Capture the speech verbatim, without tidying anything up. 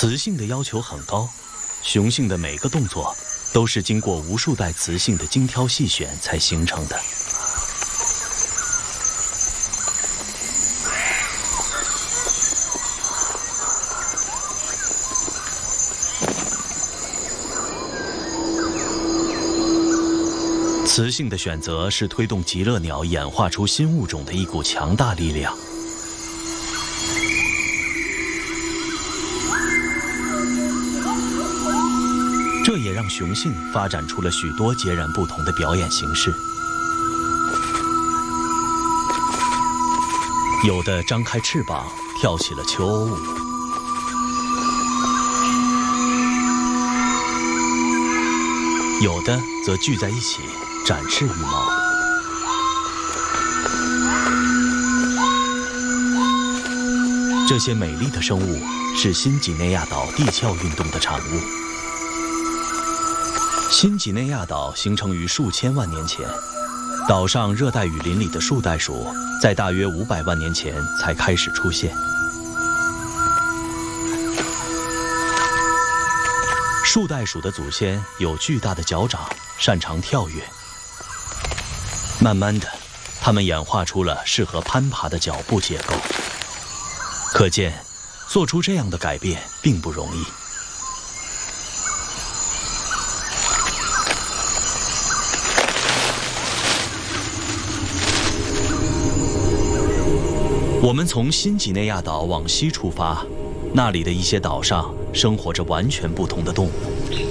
雌性的要求很高，雄性的每个动作都是经过无数代雌性的精挑细选才形成的。雌性的选择是推动极乐鸟演化出新物种的一股强大力量。这也让雄性发展出了许多截然不同的表演形式。有的张开翅膀跳起了求偶舞，有的则聚在一起展示羽毛。这些美丽的生物是新几内亚岛地壳运动的产物。新几内亚岛形成于数千万年前，岛上热带雨林里的树袋鼠在大约五百万年前才开始出现。树袋鼠的祖先有巨大的脚掌，擅长跳跃。慢慢的，它们演化出了适合攀爬的脚部结构。可见，做出这样的改变并不容易。我们从新几内亚岛往西出发，那里的一些岛上生活着完全不同的动物。